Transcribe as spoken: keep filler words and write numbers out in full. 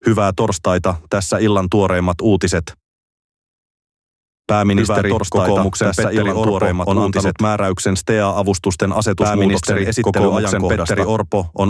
Hyvää torstaita, tässä illan tuoreimmat uutiset. Pääministeri kokoomuksen Petteri Orpo on antanut määräyksen S T E A-avustusten asetusmuutoksen esittelyajankohdasta. Petteri Orpo on